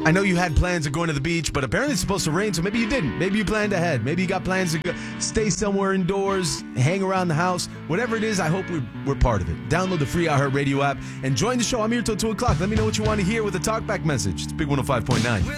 I know you had plans of going to the beach, but apparently it's supposed to rain, so maybe you didn't. Maybe you planned ahead. Maybe you got plans to stay somewhere indoors, hang around the house. Whatever it is, I hope we're part of it. Download the free iHeartRadio app and join the show. I'm here till 2 o'clock. Let me know what you want to hear with a talkback message. It's Big 105.9.